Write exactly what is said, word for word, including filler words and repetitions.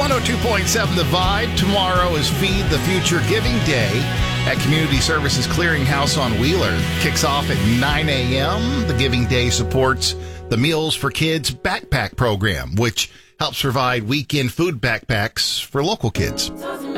one oh two point seven The Vibe. Tomorrow is Feed the Future Giving Day at Community Services Clearinghouse on Wheeler. Kicks off at nine a.m. The Giving Day supports the Meals for Kids backpack program, which helps provide weekend food backpacks for local kids.